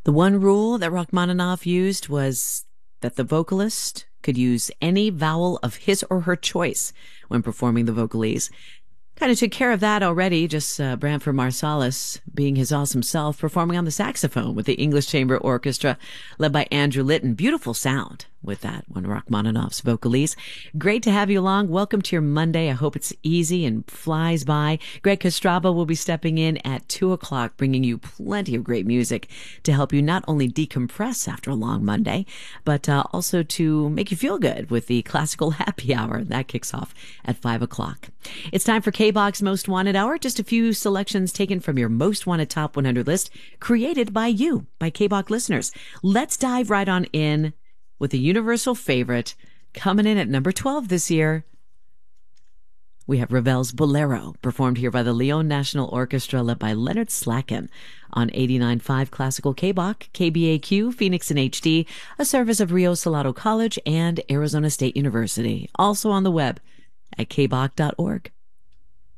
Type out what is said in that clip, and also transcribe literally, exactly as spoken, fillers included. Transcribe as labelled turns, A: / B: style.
A: The one rule that Rachmaninoff used was that the vocalist could use any vowel of his or her choice when performing the vocalese. Kind of took care of that already, just uh, Branford Marsalis being his awesome self, performing on the saxophone with the English Chamber Orchestra led by Andrew Litton. Beautiful sound with that one, Rachmaninoff's vocalese. Great to have you along. Welcome to your Monday. I hope it's easy and flies by. Greg Kostraba will be stepping in at two o'clock, bringing you plenty of great music to help you not only decompress after a long Monday, but uh, also to make you feel good with the classical happy hour. That kicks off at five o'clock. It's time for K B O C's Most Wanted Hour. Just a few selections taken from your Most Wanted Top one hundred list, created by you, by K B O C listeners. Let's dive right on in with the universal favorite coming in at number twelve this year. We have Ravel's Bolero, performed here by the Lyon National Orchestra, led by Leonard Slacken on eighty-nine point five Classical K B O C, K B A Q, Phoenix in H D, a service of Rio Salado College and Arizona State University. Also on the web at k b o c dot org.